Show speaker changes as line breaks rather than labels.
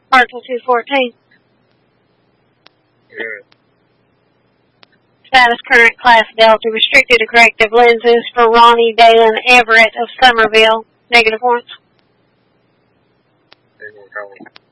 Hartselle 214.
Good.
Status current class Delta. Restricted to corrective lenses for Ronnie Dalen Everett of Somerville. -1.
They will go.